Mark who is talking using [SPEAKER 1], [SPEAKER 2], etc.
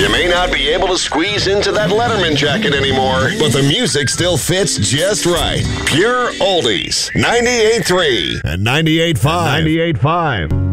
[SPEAKER 1] You may not be able to squeeze into that Letterman jacket anymore, but the music still fits just right. Pure Oldies. 98.3
[SPEAKER 2] and 98.5.